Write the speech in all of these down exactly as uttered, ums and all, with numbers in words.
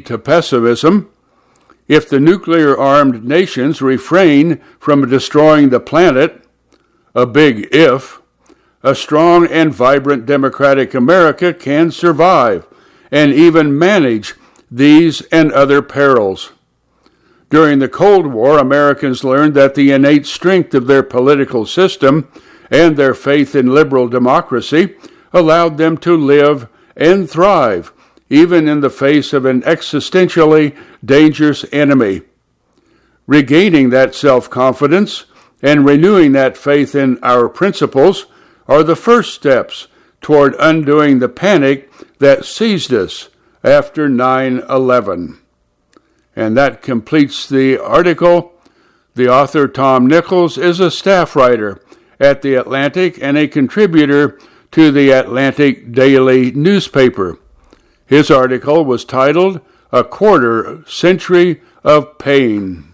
to pessimism. If the nuclear-armed nations refrain from destroying the planet, a big if, a strong and vibrant democratic America can survive and even manage these and other perils. During the Cold War, Americans learned that the innate strength of their political system and their faith in liberal democracy allowed them to live and thrive, even in the face of an existentially dangerous enemy. Regaining that self-confidence and renewing that faith in our principles are the first steps toward undoing the panic that seized us after nine eleven. And that completes the article. The author, Tom Nichols, is a staff writer at The Atlantic and a contributor to the Atlantic Daily newspaper. His article was titled, A Quarter Century of Pain.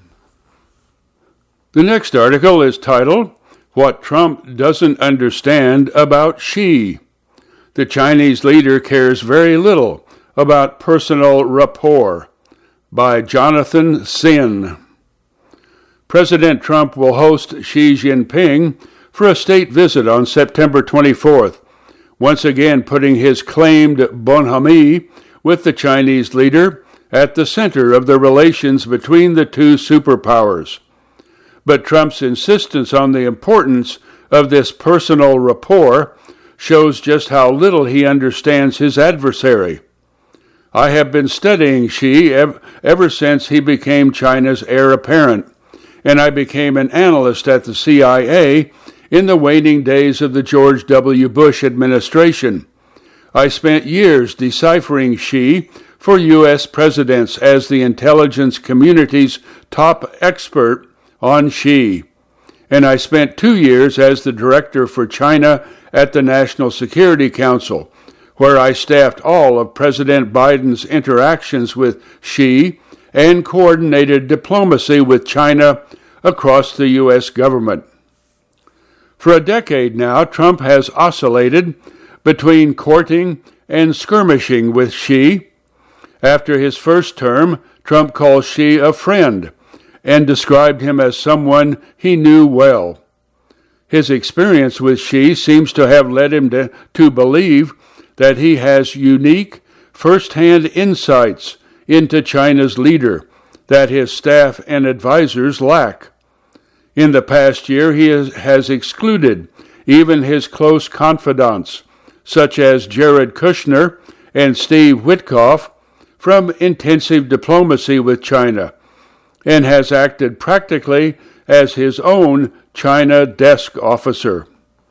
The next article is titled, What Trump Doesn't Understand About Xi. The Chinese leader cares very little about personal rapport, by Jonathan Sin. President Trump will host Xi Jinping for a state visit on September twenty-fourth, once again putting his claimed bonhomie with the Chinese leader at the center of the relations between the two superpowers. But Trump's insistence on the importance of this personal rapport shows just how little he understands his adversary. I have been studying Xi ev- ever since he became China's heir apparent, and I became an analyst at the C I A in the waning days of the George W. Bush administration. I spent years deciphering Xi for U S presidents as the intelligence community's top expert on Xi, and I spent two years as the director for China at the National Security Council, where I staffed all of President Biden's interactions with Xi and coordinated diplomacy with China across the U S government. For a decade now, Trump has oscillated between courting and skirmishing with Xi. After his first term, Trump called Xi a friend and described him as someone he knew well. His experience with Xi seems to have led him to, to believe that he has unique, first-hand insights into China's leader that his staff and advisors lack. In the past year, he has, has excluded even his close confidants, such as Jared Kushner and Steve Witkoff, from intensive diplomacy with China, and has acted practically as his own China desk officer.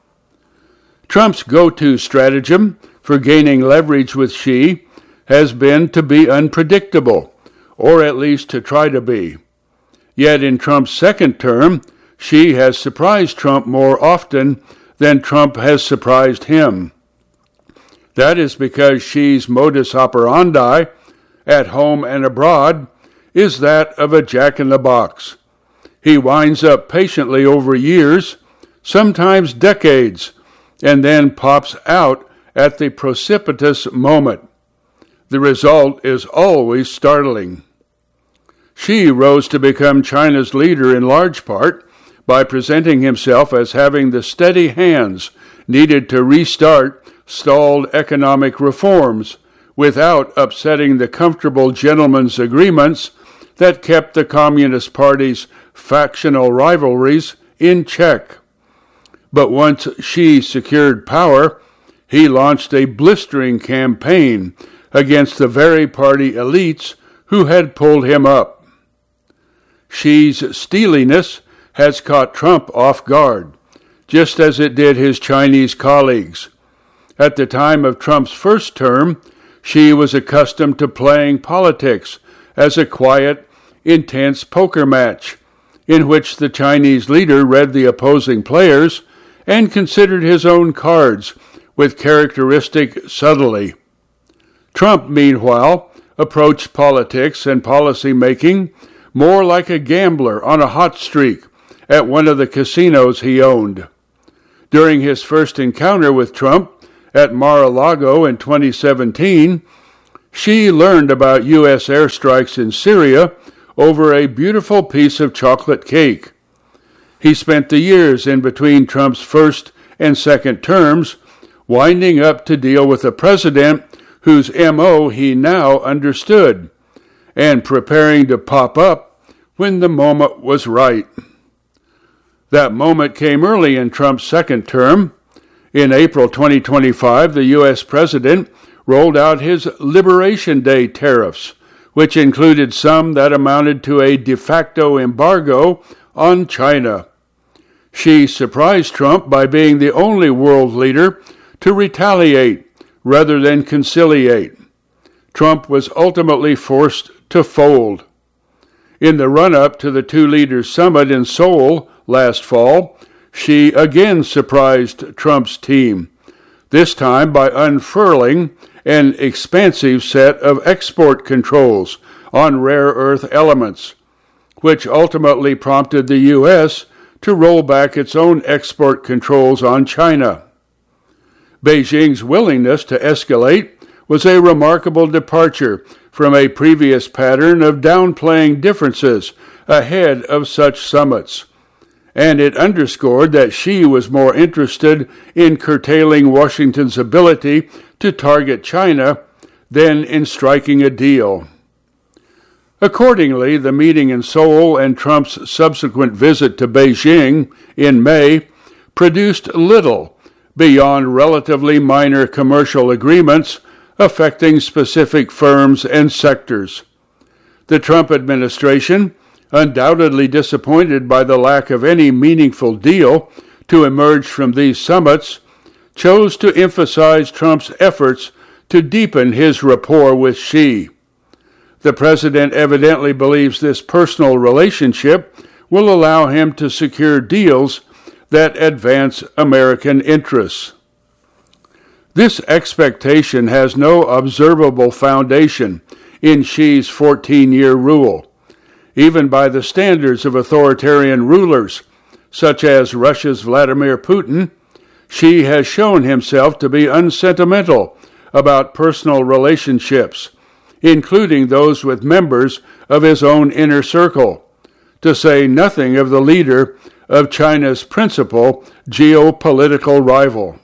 Trump's go-to stratagem for gaining leverage with Xi has been to be unpredictable, or at least to try to be. Yet in Trump's second term, Xi has surprised Trump more often than Trump has surprised him. That is because Xi's modus operandi, at home and abroad, is that of a jack-in-the-box. He winds up patiently over years, sometimes decades, and then pops out at the precipitous moment. The result is always startling. Xi rose to become China's leader in large part by presenting himself as having the steady hands needed to restart stalled economic reforms without upsetting the comfortable gentlemen's agreements that kept the Communist Party's factional rivalries in check. But once Xi secured power, he launched a blistering campaign against the very party elites who had pulled him up. Xi's steeliness has caught Trump off guard, just as it did his Chinese colleagues. At the time of Trump's first term, Xi was accustomed to playing politics as a quiet, intense poker match, in which the Chinese leader read the opposing players and considered his own cards with characteristic subtlety. Trump, meanwhile, approached politics and policy making more like a gambler on a hot streak at one of the casinos he owned. During his first encounter with Trump at Mar-a-Lago in twenty seventeen, Xi learned about U S airstrikes in Syria over a beautiful piece of chocolate cake. He spent the years in between Trump's first and second terms winding up to deal with a president whose M O he now understood, and preparing to pop up when the moment was right. That moment came early in Trump's second term. In April twenty twenty-five, the U S president rolled out his Liberation Day tariffs, which included some that amounted to a de facto embargo on China. Xi surprised Trump by being the only world leader to retaliate rather than conciliate. Trump was ultimately forced to fold. In the run-up to the two leaders' summit in Seoul last fall, Xi again surprised Trump's team, this time by unfurling an expansive set of export controls on rare earth elements, which ultimately prompted the U S to roll back its own export controls on China. Beijing's willingness to escalate was a remarkable departure from a previous pattern of downplaying differences ahead of such summits, and it underscored that Xi was more interested in curtailing Washington's ability to target China than in striking a deal. Accordingly, the meeting in Seoul and Trump's subsequent visit to Beijing in May produced little beyond relatively minor commercial agreements affecting specific firms and sectors. The Trump administration, undoubtedly disappointed by the lack of any meaningful deal to emerge from these summits, chose to emphasize Trump's efforts to deepen his rapport with Xi. The president evidently believes this personal relationship will allow him to secure deals that advance American interests. This expectation has no observable foundation in Xi's fourteen-year rule, even by the standards of authoritarian rulers, such as Russia's Vladimir Putin. Xi has shown himself to be unsentimental about personal relationships, including those with members of his own inner circle, to say nothing of the leader of China's principal geopolitical rival.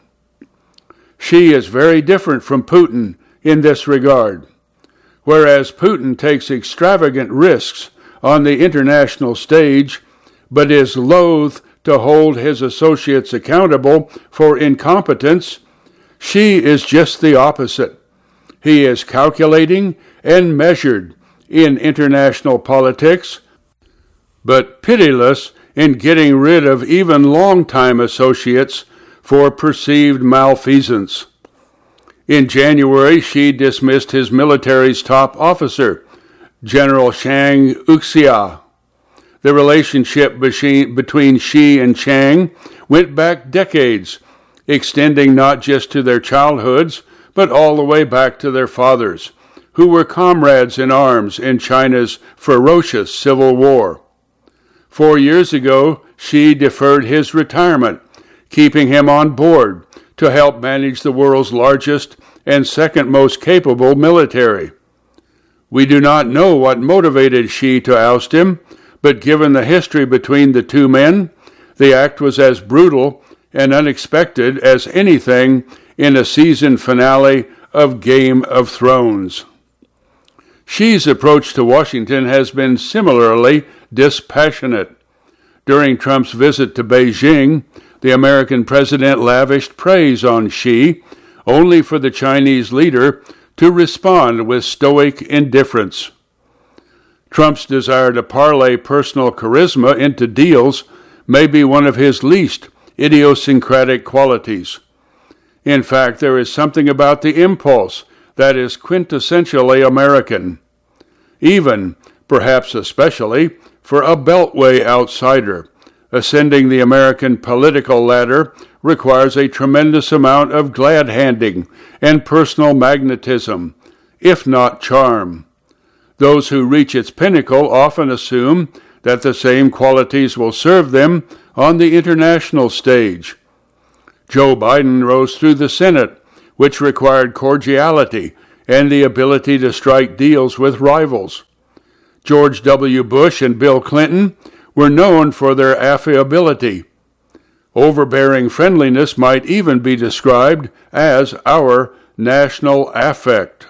Xi is very different from Putin in this regard. Whereas Putin takes extravagant risks on the international stage, but is loath to hold his associates accountable for incompetence, Xi is just the opposite. He is calculating and measured in international politics, but pitiless in getting rid of even longtime associates for perceived malfeasance. In January, Xi dismissed his military's top officer, General Chiang Kai-shek. The relationship between Xi and Chiang went back decades, extending not just to their childhoods, but all the way back to their fathers, who were comrades in arms in China's ferocious civil war. Four years ago, Xi deferred his retirement, keeping him on board to help manage the world's largest and second most capable military. We do not know what motivated Xi to oust him, but given the history between the two men, the act was as brutal and unexpected as anything in a season finale of Game of Thrones. Xi's approach to Washington has been similarly dispassionate. During Trump's visit to Beijing, the American president lavished praise on Xi, only for the Chinese leader to respond with stoic indifference. Trump's desire to parlay personal charisma into deals may be one of his least idiosyncratic qualities. In fact, there is something about the impulse that is quintessentially American, even, perhaps especially, for a Beltway outsider. Ascending the American political ladder requires a tremendous amount of glad-handing and personal magnetism, if not charm. Those who reach its pinnacle often assume that the same qualities will serve them on the international stage. Joe Biden rose through the Senate, which required cordiality and the ability to strike deals with rivals. George W. Bush and Bill Clinton were known for their affability. Overbearing friendliness might even be described as our national affect.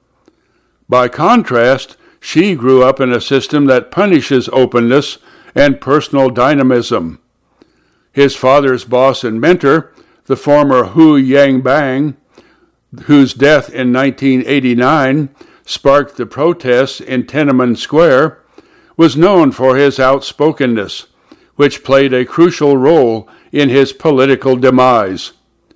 By contrast, Xi grew up in a system that punishes openness and personal dynamism. His father's boss and mentor, the former Hu Yanbang, whose death in nineteen eighty-nine sparked the protests in Tiananmen Square, was known for his outspokenness, which played a crucial role in his political demise.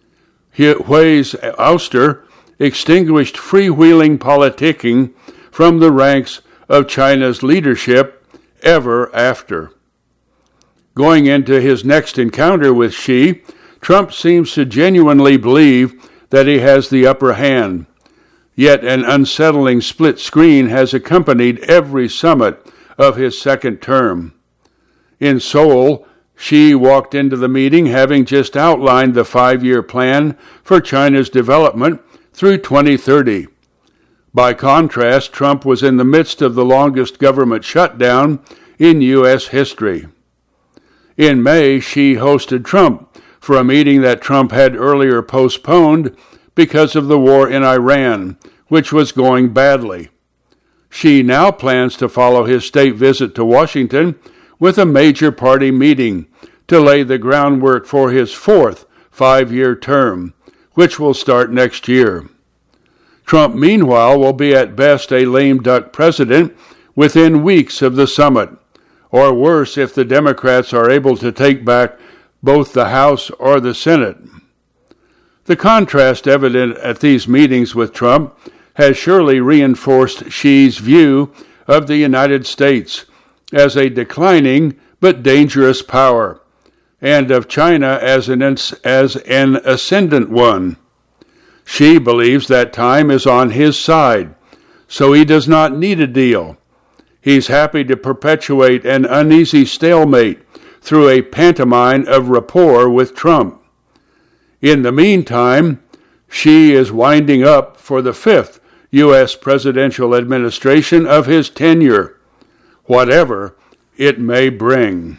Hui's ouster extinguished freewheeling politicking from the ranks of China's leadership ever after. Going into his next encounter with Xi, Trump seems to genuinely believe that he has the upper hand. Yet an unsettling split screen has accompanied every summit of his second term. In Seoul, Xi walked into the meeting having just outlined the five-year plan for China's development through twenty thirty. By contrast, Trump was in the midst of the longest government shutdown in U S history. In May, Xi hosted Trump for a meeting that Trump had earlier postponed because of the war in Iran, which was going badly. Xi now plans to follow his state visit to Washington with a major party meeting to lay the groundwork for his fourth five-year term, which will start next year. Trump, meanwhile, will be at best a lame duck president within weeks of the summit, or worse if the Democrats are able to take back both the House or the Senate. The contrast evident at these meetings with Trump has surely reinforced Xi's view of the United States as a declining but dangerous power, and of China as an, as an ascendant one. Xi believes that time is on his side, so he does not need a deal. He's happy to perpetuate an uneasy stalemate through a pantomime of rapport with Trump. In the meantime, Xi is winding up for the fifth U S presidential administration of his tenure, whatever it may bring.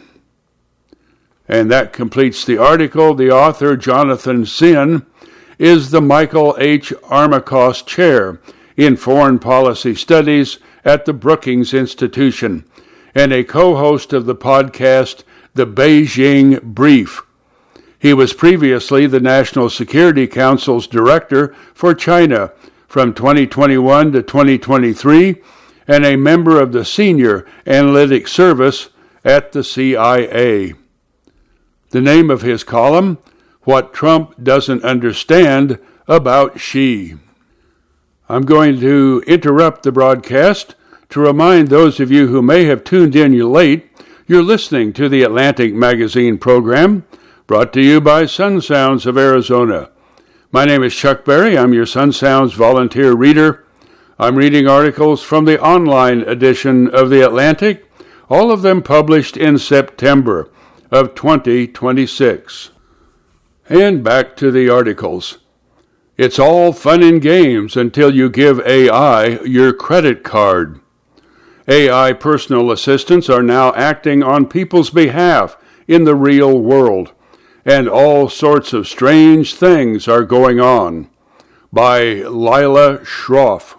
And that completes the article. The author, Jonathan Zinn, is the Michael H. Armacost Chair in Foreign Policy Studies at the Brookings Institution and a co-host of the podcast The Beijing Brief. He was previously the National Security Council's Director for China from twenty twenty-one to twenty twenty-three and a member of the Senior Analytics Service at the C I A. The name of his column, What Trump Doesn't Understand About Xi. I'm going to interrupt the broadcast to remind those of you who may have tuned in late, you're listening to the Atlantic Magazine program, brought to you by Sun Sounds of Arizona. My name is Chuck Berry. I'm your Sun Sounds volunteer reader. I'm reading articles from the online edition of the Atlantic, all of them published in September of twenty twenty-six. And back to the articles. It's all fun and games until you give A I your credit card. A I personal assistants are now acting on people's behalf in the real world, and all sorts of strange things are going on. By Lila Schroff.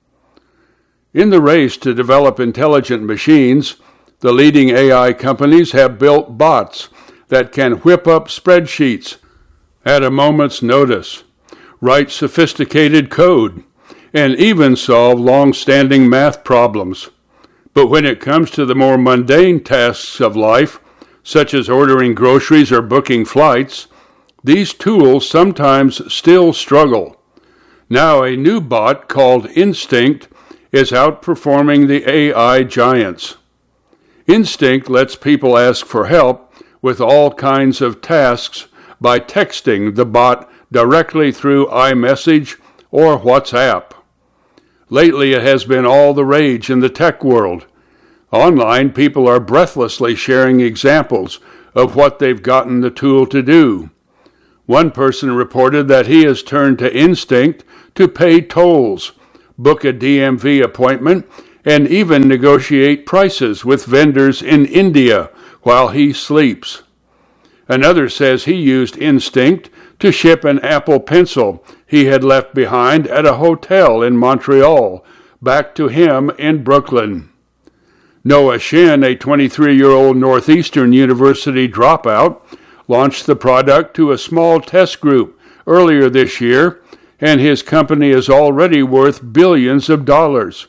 In the race to develop intelligent machines, the leading A I companies have built bots that can whip up spreadsheets at a moment's notice, write sophisticated code, and even solve long-standing math problems. But when it comes to the more mundane tasks of life, such as ordering groceries or booking flights, these tools sometimes still struggle. Now a new bot called Instinct is outperforming the A I giants. Instinct lets people ask for help with all kinds of tasks by texting the bot directly through iMessage or WhatsApp. Lately, it has been all the rage in the tech world. Online, people are breathlessly sharing examples of what they've gotten the tool to do. One person reported that he has turned to Instinct to pay tolls, book a D M V appointment, and even negotiate prices with vendors in India while he sleeps. Another says he used Instinct to ship an Apple Pencil he had left behind at a hotel in Montreal back to him in Brooklyn. Noah Shin, a twenty-three-year-old Northeastern University dropout, launched the product to a small test group earlier this year, and his company is already worth billions of dollars.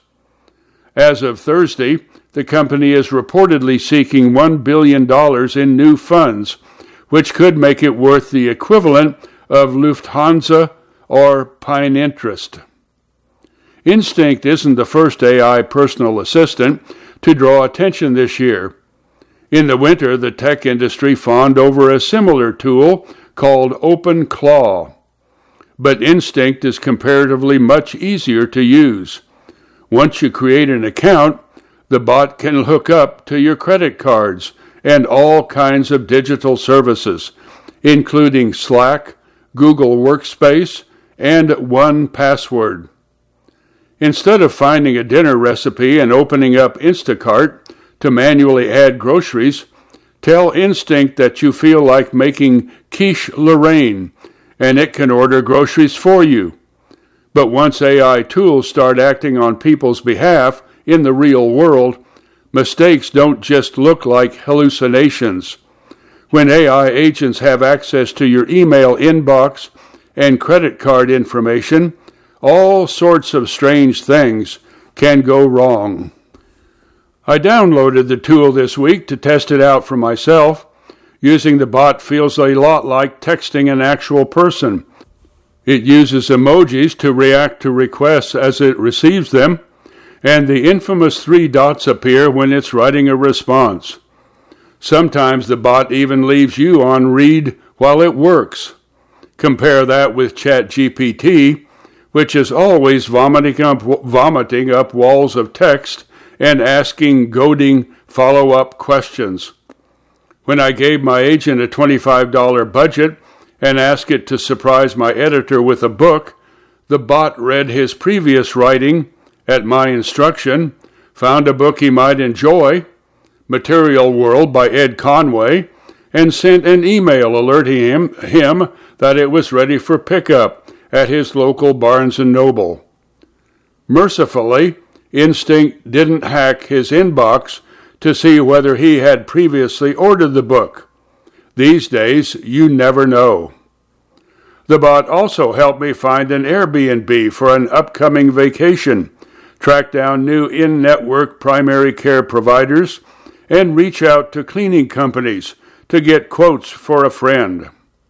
As of Thursday, the company is reportedly seeking one billion dollars in new funds, which could make it worth the equivalent of Lufthansa or Pinterest. Instinct isn't the first A I personal assistant to draw attention this year. In the winter, the tech industry fawned over a similar tool called OpenClaw. But Instinct is comparatively much easier to use. Once you create an account, the bot can hook up to your credit cards and all kinds of digital services, including Slack, Google Workspace, and one Password. Instead of finding a dinner recipe and opening up Instacart to manually add groceries, tell Instinct that you feel like making quiche Lorraine, and it can order groceries for you. But once A I tools start acting on people's behalf in the real world, mistakes don't just look like hallucinations. When A I agents have access to your email inbox and credit card information, all sorts of strange things can go wrong. I downloaded the tool this week to test it out for myself. Using the bot feels a lot like texting an actual person. It uses emojis to react to requests as it receives them, and the infamous three dots appear when it's writing a response. Sometimes the bot even leaves you on read while it works. Compare that with ChatGPT, which is always vomiting up, vomiting up walls of text and asking goading follow-up questions. When I gave my agent a twenty-five dollars budget and asked it to surprise my editor with a book, the bot read his previous writing at my instruction, found a book he might enjoy, Material World by Ed Conway, and sent an email alerting him, him that it was ready for pickup at his local Barnes and Noble. Mercifully, Instinct didn't hack his inbox to see whether he had previously ordered the book. These days, you never know. The bot also helped me find an Airbnb for an upcoming vacation, track down new in-network primary care providers, and reach out to cleaning companies to get quotes for a friend.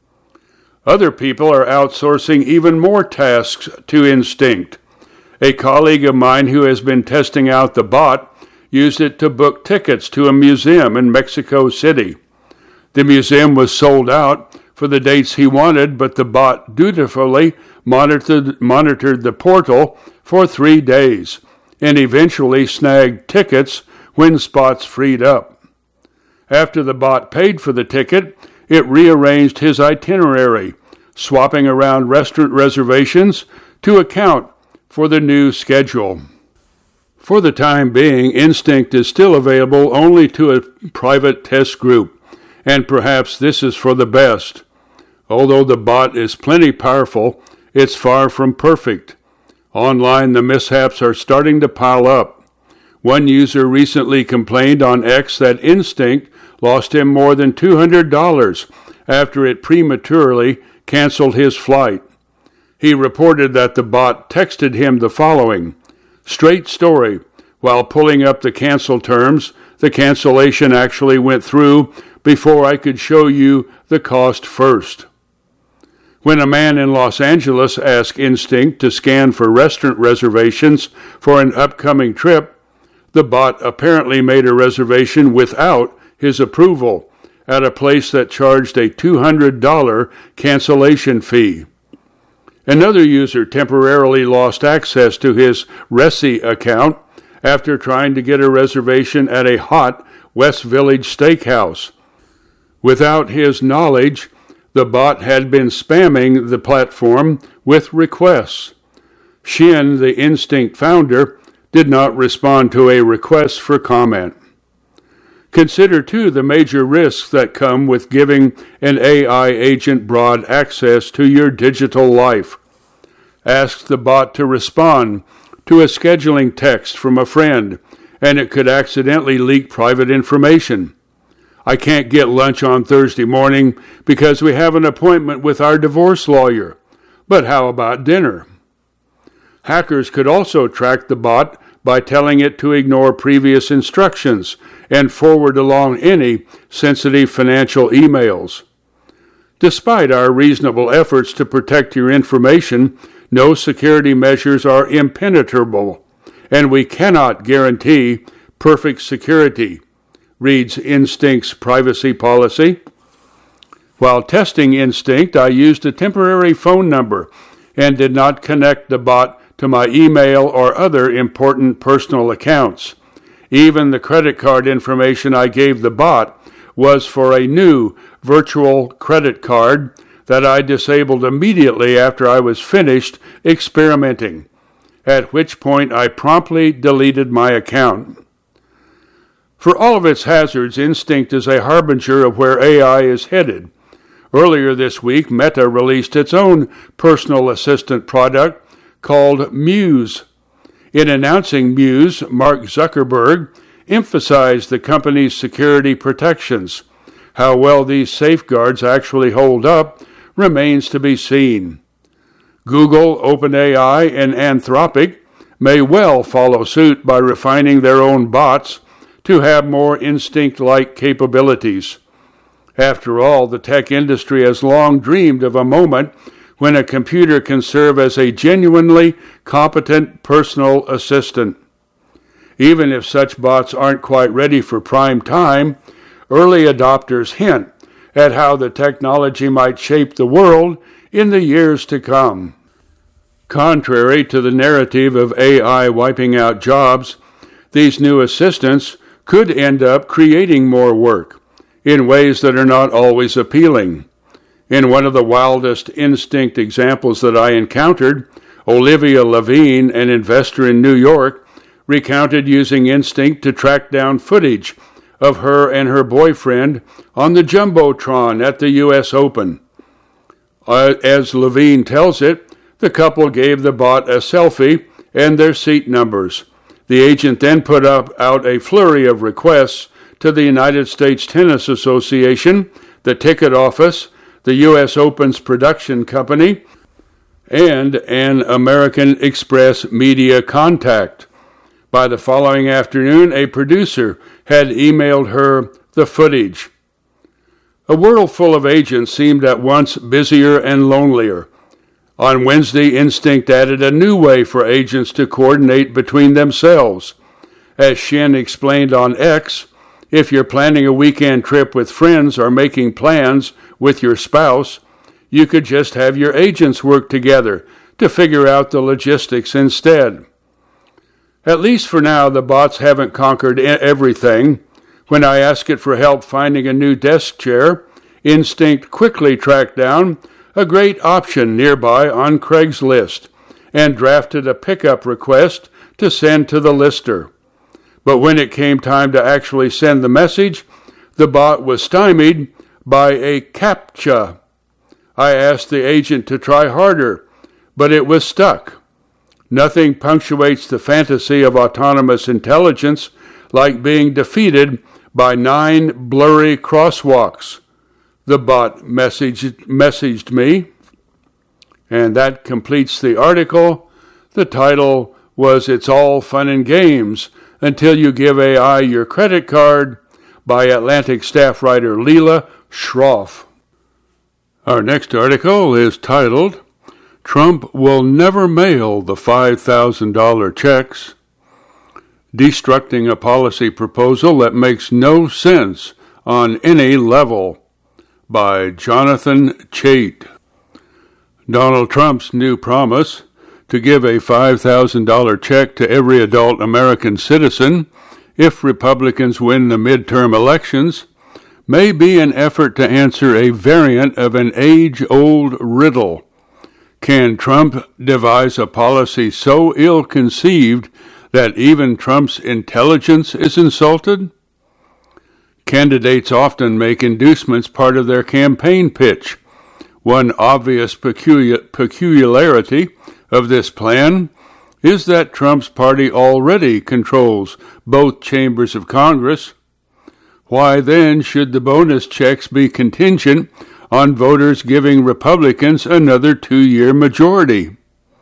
Other people are outsourcing even more tasks to Instinct. A colleague of mine who has been testing out the bot used it to book tickets to a museum in Mexico City. The museum was sold out for the dates he wanted, but the bot dutifully monitored, monitored the portal for three days and eventually snagged tickets when spots freed up. After the bot paid for the ticket, it rearranged his itinerary, swapping around restaurant reservations to account for the new schedule. For the time being, Instinct is still available only to a private test group, and perhaps this is for the best. Although the bot is plenty powerful, it's far from perfect. Online, the mishaps are starting to pile up. One user recently complained on X that Instinct lost him more than two hundred dollars after it prematurely canceled his flight. He reported that the bot texted him the following: "Straight story. While pulling up the cancel terms, the cancellation actually went through before I could show you the cost first." When a man in Los Angeles asked Instinct to scan for restaurant reservations for an upcoming trip, the bot apparently made a reservation without his approval at a place that charged a two hundred dollars cancellation fee. Another user temporarily lost access to his Resy account after trying to get a reservation at a hot West Village steakhouse. Without his knowledge, the bot had been spamming the platform with requests. Shin, the Instinct founder, did not respond to a request for comment. Consider, too, the major risks that come with giving an A I agent broad access to your digital life. Ask the bot to respond to a scheduling text from a friend, and it could accidentally leak private information. I can't get lunch on Thursday morning because we have an appointment with our divorce lawyer. But how about dinner? Hackers could also track the bot by telling it to ignore previous instructions and forward along any sensitive financial emails. Despite our reasonable efforts to protect your information, no security measures are impenetrable, and we cannot guarantee perfect security, reads Instinct's privacy policy. While testing Instinct, I used a temporary phone number and did not connect the bot to my email or other important personal accounts. Even the credit card information I gave the bot was for a new virtual credit card that I disabled immediately after I was finished experimenting, at which point I promptly deleted my account. For all of its hazards, Instinct is a harbinger of where A I is headed. Earlier this week, Meta released its own personal assistant product called Muse. In announcing Muse, Mark Zuckerberg emphasized the company's security protections. How well these safeguards actually hold up remains to be seen. Google, OpenAI, and Anthropic may well follow suit by refining their own bots to have more Instinct-like capabilities. After all, the tech industry has long dreamed of a moment when a computer can serve as a genuinely competent personal assistant. Even if such bots aren't quite ready for prime time, early adopters hint at how the technology might shape the world in the years to come. Contrary to the narrative of A I wiping out jobs, these new assistants could end up creating more work in ways that are not always appealing. In one of the wildest Instinct examples that I encountered, Olivia Levine, an investor in New York, recounted using Instinct to track down footage of her and her boyfriend on the Jumbotron at the U S Open. Uh, as Levine tells it, the couple gave the bot a selfie and their seat numbers. The agent then put up out a flurry of requests to the United States Tennis Association, the ticket office, the U S Open's production company, and an American Express media contact. By the following afternoon, a producer had emailed her the footage. A world full of agents seemed at once busier and lonelier. On Wednesday, Instinct added a new way for agents to coordinate between themselves. As Shin explained on X, if you're planning a weekend trip with friends or making plans with your spouse, you could just have your agents work together to figure out the logistics instead. At least for now, the bots haven't conquered everything. When I ask it for help finding a new desk chair, Instinct quickly tracked down a great option nearby on Craigslist and drafted a pickup request to send to the lister. But when it came time to actually send the message, the bot was stymied by a CAPTCHA. I asked the agent to try harder, but it was stuck. Nothing punctuates the fantasy of autonomous intelligence like being defeated by nine blurry crosswalks, the bot messaged, messaged me. And that completes the article. The title was It's All Fun and Games Until You Give A I Your Credit Card by Atlantic staff writer Leila Schroff. Our next article is titled Trump Will Never Mail the five thousand dollars Checks, Destructing a Policy Proposal That Makes No Sense on Any Level by Jonathan Chait. Donald Trump's new promise to give a five thousand dollars check to every adult American citizen if Republicans win the midterm elections may be an effort to answer a variant of an age-old riddle. Can Trump devise a policy so ill-conceived that even Trump's intelligence is insulted? Candidates often make inducements part of their campaign pitch. One obvious peculiar, peculiarity of this plan is that Trump's party already controls both chambers of Congress. Why then should the bonus checks be contingent on voters giving Republicans another two-year majority?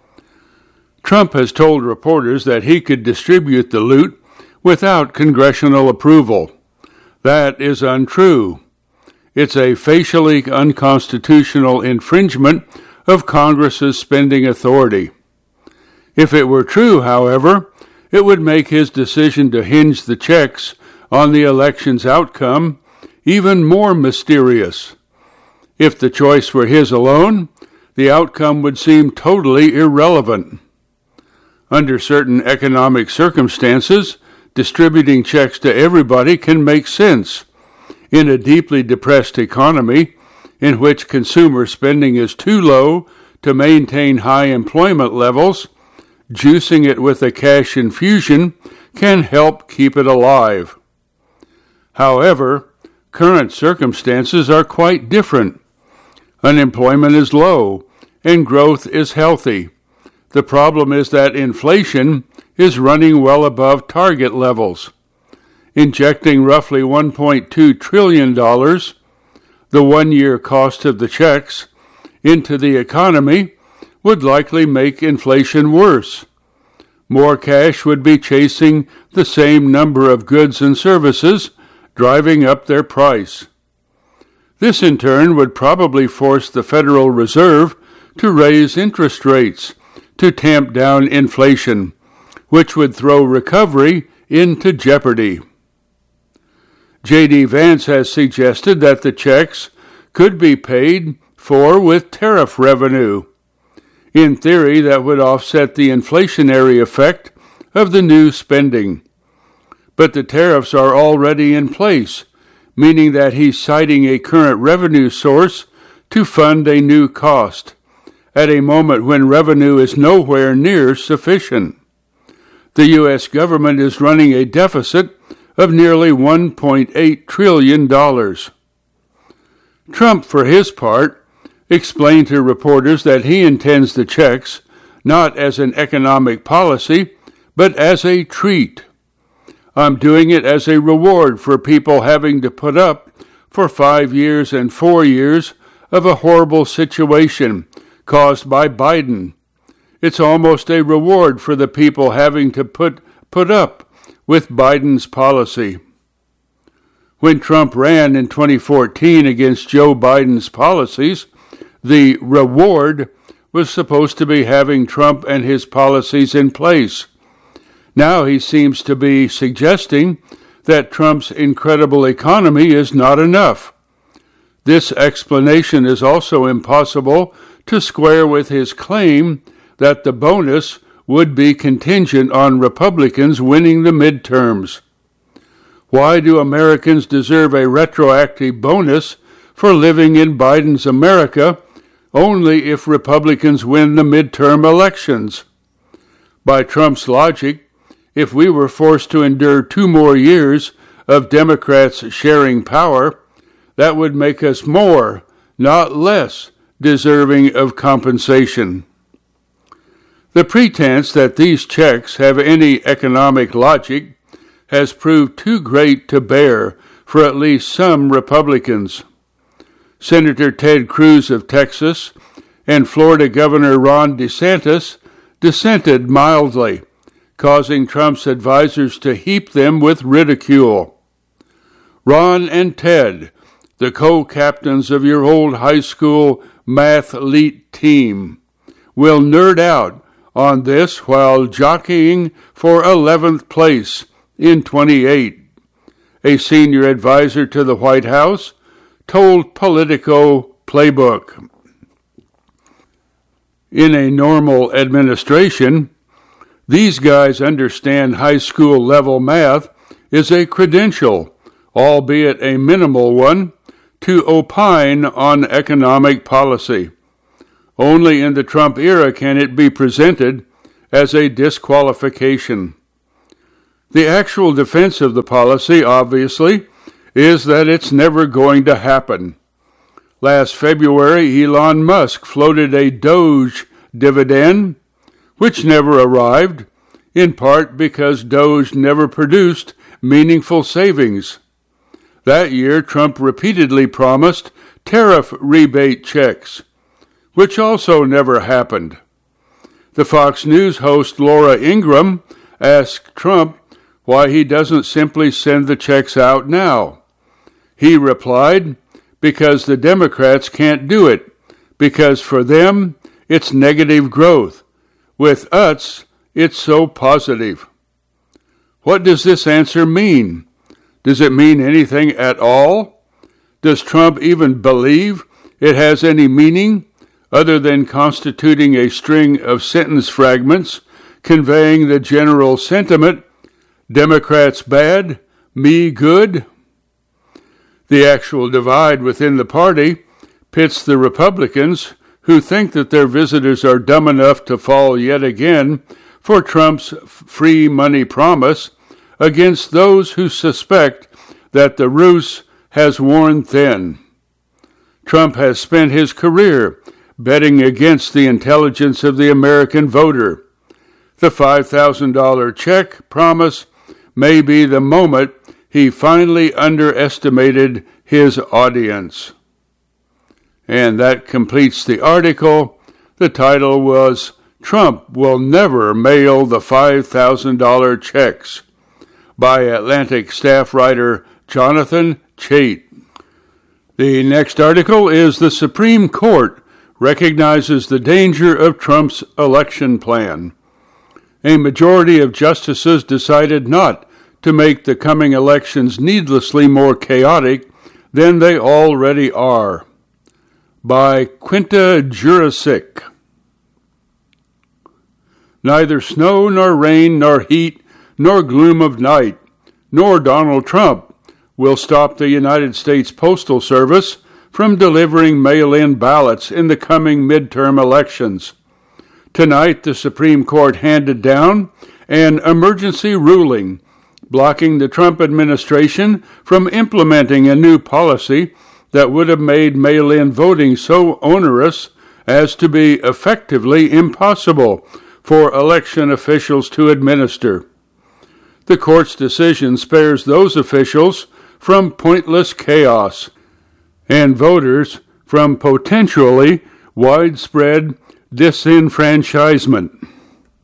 Trump has told reporters that he could distribute the loot without congressional approval. That is untrue. It's a facially unconstitutional infringement of Congress's spending authority. If it were true, however, it would make his decision to hinge the checks on the election's outcome even more mysterious. If the choice were his alone, the outcome would seem totally irrelevant. Under certain economic circumstances, distributing checks to everybody can make sense. In a deeply depressed economy, in which consumer spending is too low to maintain high employment levels, juicing it with a cash infusion can help keep it alive. However, current circumstances are quite different. Unemployment is low, and growth is healthy. The problem is that inflation is running well above target levels. Injecting roughly one point two trillion dollars, the one-year cost of the checks, into the economy would likely make inflation worse. More cash would be chasing the same number of goods and services, driving up their price. This in turn would probably force the Federal Reserve to raise interest rates to tamp down inflation, which would throw recovery into jeopardy. J D Vance has suggested that the checks could be paid for with tariff revenue. In theory, that would offset the inflationary effect of the new spending. But the tariffs are already in place, meaning that he's citing a current revenue source to fund a new cost, at a moment when revenue is nowhere near sufficient. The U S government is running a deficit of nearly one point eight trillion dollars. Trump, for his part, explained to reporters that he intends the checks not as an economic policy, but as a treat. I'm doing it as a reward for people having to put up for five years and four years of a horrible situation caused by Biden. It's almost a reward for the people having to put, put up with Biden's policy. When Trump ran in twenty fourteen against Joe Biden's policies, the reward was supposed to be having Trump and his policies in place. Now he seems to be suggesting that Trump's incredible economy is not enough. This explanation is also impossible to square with his claim that the bonus would be contingent on Republicans winning the midterms. Why do Americans deserve a retroactive bonus for living in Biden's America only if Republicans win the midterm elections? By Trump's logic, if we were forced to endure two more years of Democrats sharing power, that would make us more, not less, deserving of compensation. The pretense that these checks have any economic logic has proved too great to bear for at least some Republicans. Senator Ted Cruz of Texas and Florida Governor Ron DeSantis dissented mildly, causing Trump's advisers to heap them with ridicule. Ron and Ted, the co-captains of your old high school mathlete team, will nerd out on this while jockeying for eleventh place in twenty-eight. A senior advisor to the White House told Politico Playbook. In a normal administration, these guys understand high school level math is a credential, albeit a minimal one, to opine on economic policy. Only in the Trump era can it be presented as a disqualification. The actual defense of the policy, obviously, is that it's never going to happen. Last February, Elon Musk floated a Doge dividend, which never arrived, in part because Doge never produced meaningful savings. That year, Trump repeatedly promised tariff rebate checks, which also never happened. The Fox News host Laura Ingraham asked Trump why he doesn't simply send the checks out now. He replied, because the Democrats can't do it, because for them it's negative growth. With us, it's so positive. What does this answer mean? Does it mean anything at all? Does Trump even believe it has any meaning other than constituting a string of sentence fragments conveying the general sentiment, Democrats bad, me good? The actual divide within the party pits the Republicans, who think that their visitors are dumb enough to fall yet again for Trump's free money promise, against those who suspect that the ruse has worn thin. Trump has spent his career betting against the intelligence of the American voter. The five thousand dollars check promise may be the moment he finally underestimated his audience. And that completes the article. The title was, Trump Will Never Mail the five thousand dollars Checks, by Atlantic staff writer Jonathan Chait. The next article is, The Supreme Court Recognizes the Danger of Trump's Election Plan. A majority of justices decided not to make the coming elections needlessly more chaotic than they already are. By Quinta Jurisic. Neither snow nor rain nor heat nor gloom of night, nor Donald Trump will stop the United States Postal Service from delivering mail-in ballots in the coming midterm elections. Tonight, the Supreme Court handed down an emergency ruling blocking the Trump administration from implementing a new policy that would have made mail-in voting so onerous as to be effectively impossible for election officials to administer. The court's decision spares those officials from pointless chaos and voters from potentially widespread disenfranchisement.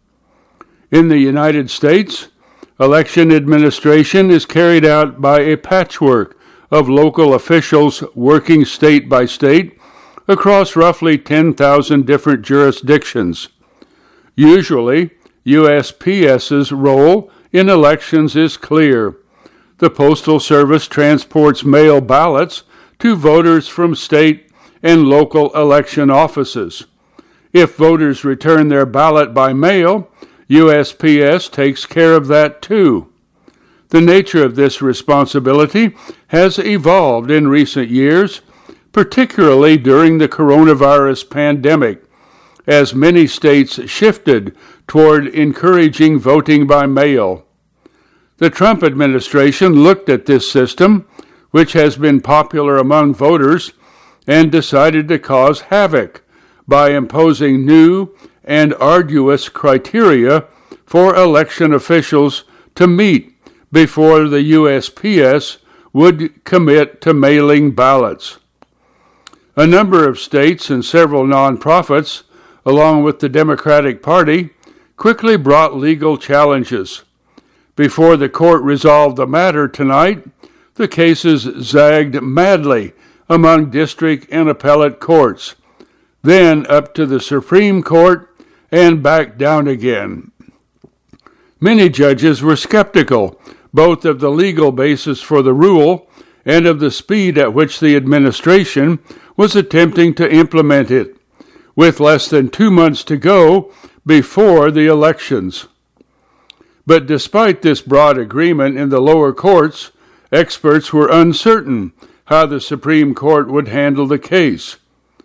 In the United States, election administration is carried out by a patchwork of local officials working state by state across roughly ten thousand different jurisdictions. Usually, U S P S's role in elections is clear. The Postal Service transports mail ballots to voters from state and local election offices. If voters return their ballot by mail, U S P S takes care of that too. The nature of this responsibility has evolved in recent years, particularly during the coronavirus pandemic, as many states shifted toward encouraging voting by mail. The Trump administration looked at this system, which has been popular among voters, and decided to cause havoc by imposing new and arduous criteria for election officials to meet before the U S P S would commit to mailing ballots. A number of states and several nonprofits, along with the Democratic Party, quickly brought legal challenges. Before the court resolved the matter tonight, the cases zagged madly among district and appellate courts, then up to the Supreme Court and back down again. Many judges were skeptical both of the legal basis for the rule and of the speed at which the administration was attempting to implement it, with less than two months to go before the elections. But despite this broad agreement in the lower courts, experts were uncertain how the Supreme Court would handle the case.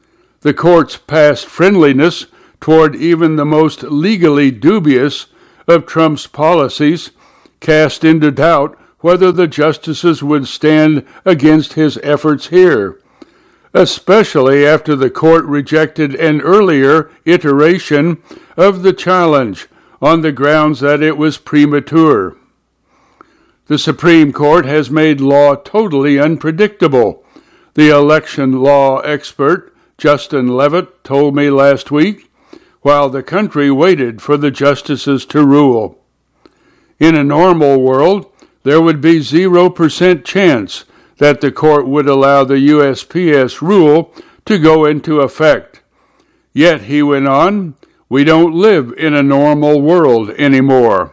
The court's past friendliness toward even the most legally dubious of Trump's policies cast into doubt whether the justices would stand against his efforts here, especially after the court rejected an earlier iteration of the challenge on the grounds that it was premature. The Supreme Court has made law totally unpredictable, the election law expert Justin Levitt told me last week, while the country waited for the justices to rule. In a normal world, there would be zero percent chance that the court would allow the U S P S rule to go into effect. Yet, he went on, we don't live in a normal world anymore.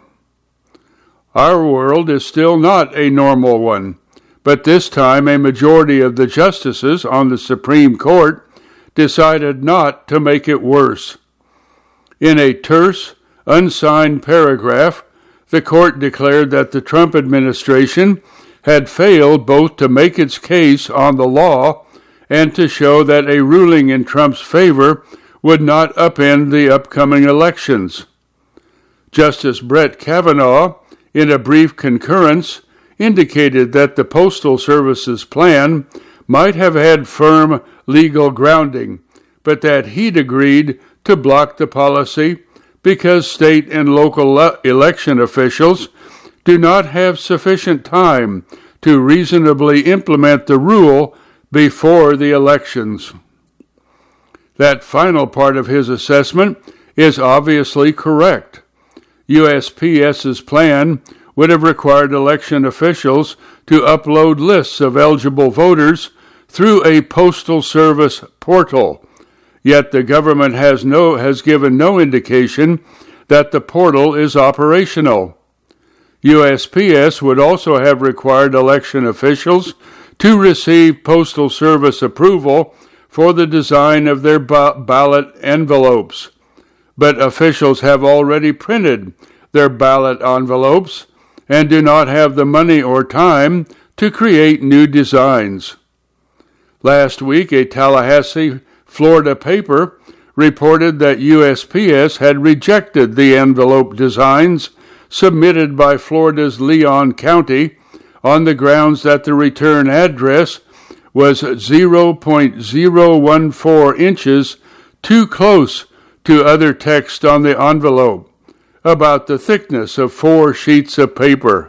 Our world is still not a normal one, but this time a majority of the justices on the Supreme Court decided not to make it worse. In a terse, unsigned paragraph, the court declared that the Trump administration had failed both to make its case on the law and to show that a ruling in Trump's favor would not upend the upcoming elections. Justice Brett Kavanaugh, in a brief concurrence, indicated that the Postal Service's plan might have had firm legal grounding, but that he'd agreed to block the policy because state and local le- election officials do not have sufficient time to reasonably implement the rule before the elections. That final part of his assessment is obviously correct. U S P S's plan would have required election officials to upload lists of eligible voters through a Postal Service portal, yet the government has no has given no indication that the portal is operational. U S P S would also have required election officials to receive Postal Service approval for the design of their ba- ballot envelopes, but officials have already printed their ballot envelopes and do not have the money or time to create new designs. Last week, a Tallahassee, Florida paper reported that U S P S had rejected the envelope designs submitted by Florida's Leon County on the grounds that the return address was zero point zero one four inches too close to other text on the envelope, about the thickness of four sheets of paper.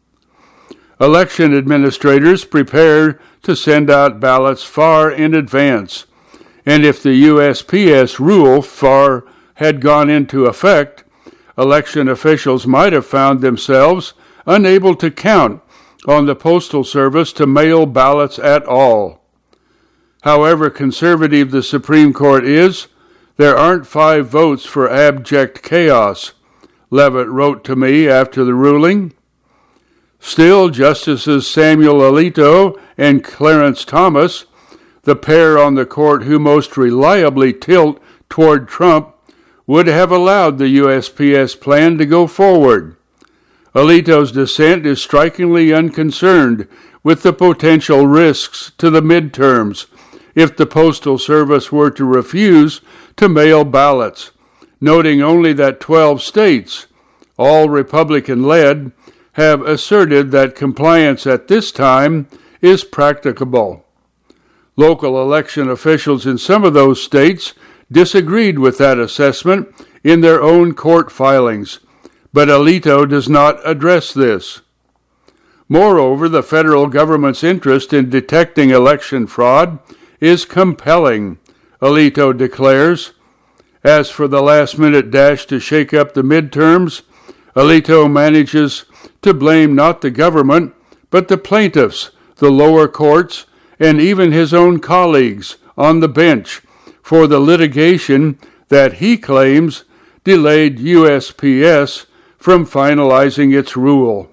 Election administrators prepare to send out ballots far in advance, and if the U S P S rule far had gone into effect, election officials might have found themselves unable to count on the Postal Service to mail ballots at all. However conservative the Supreme Court is, there aren't five votes for abject chaos, Levitt wrote to me after the ruling. Still, Justices Samuel Alito and Clarence Thomas, the pair on the court who most reliably tilt toward Trump, would have allowed the U S P S plan to go forward. Alito's dissent is strikingly unconcerned with the potential risks to the midterms if the Postal Service were to refuse to mail ballots, noting only that twelve states, all Republican-led, have asserted that compliance at this time is practicable. Local election officials in some of those states disagreed with that assessment in their own court filings, but Alito does not address this. Moreover, the federal government's interest in detecting election fraud is compelling, Alito declares. As for the last-minute dash to shake up the midterms, Alito manages to blame not the government, but the plaintiffs, the lower courts, and even his own colleagues on the bench for the litigation that he claims delayed U S P S from finalizing its rule.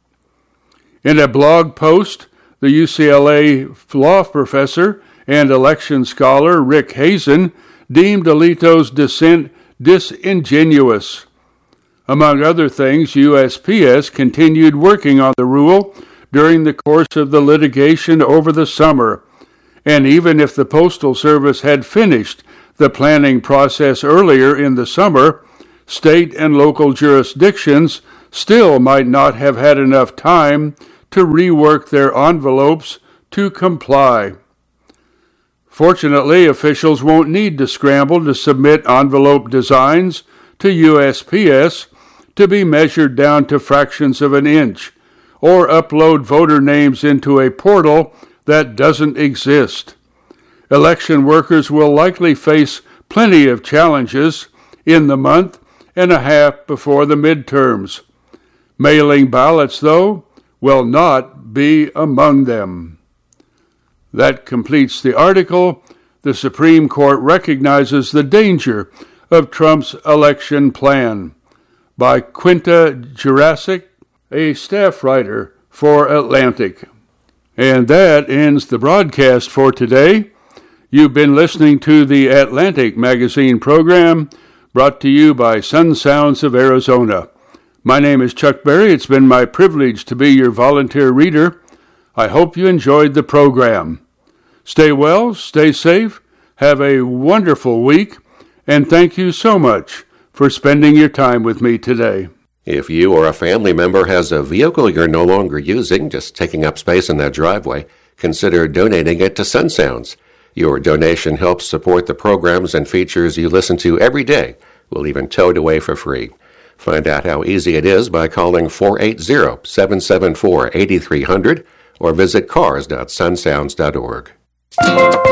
In a blog post, the U C L A law professor and election scholar Rick Hazen deemed Alito's dissent disingenuous. Among other things, U S P S continued working on the rule during the course of the litigation over the summer, and even if the Postal Service had finished the planning process earlier in the summer, state and local jurisdictions still might not have had enough time to rework their envelopes to comply. Fortunately, officials won't need to scramble to submit envelope designs to U S P S to be measured down to fractions of an inch, or upload voter names into a portal that doesn't exist. Election workers will likely face plenty of challenges in the month and a half before the midterms. Mailing ballots, though, will not be among them. That completes the article. The Supreme Court recognizes the danger of Trump's election plan, by Quinta Jurasik, a staff writer for Atlantic. And that ends the broadcast for today. You've been listening to the Atlantic Magazine program, brought to you by Sun Sounds of Arizona. My name is Chuck Berry. It's been my privilege to be your volunteer reader. I hope you enjoyed the program. Stay well, stay safe, have a wonderful week, and thank you so much for spending your time with me today. If you or a family member has a vehicle you're no longer using, just taking up space in that driveway, consider donating it to Sun Sounds. Your donation helps support the programs and features you listen to every day. We'll even tow it away for free. Find out how easy it is by calling four eight zero, seven seven four, eight three zero zero or visit cars dot sun sounds dot org.